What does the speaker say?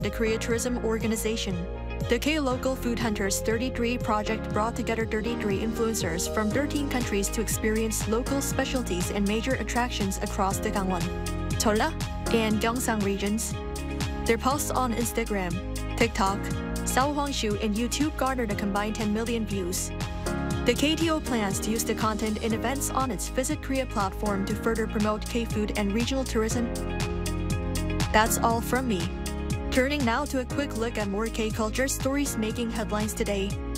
the Korea Tourism Organization. The K-Local Food Hunters 33 project brought together 33 influencers from 13 countries to experience local specialties and major attractions across the Gangwon, Cholla, and Gyeongsang regions. Their posts on Instagram, TikTok, Seohwangshu, and YouTube garnered a combined 10 million views. The KTO plans to use the content in events on its Visit Korea platform to further promote K-food and regional tourism. That's all from me. Turning now to a quick look at more K-culture stories making headlines today.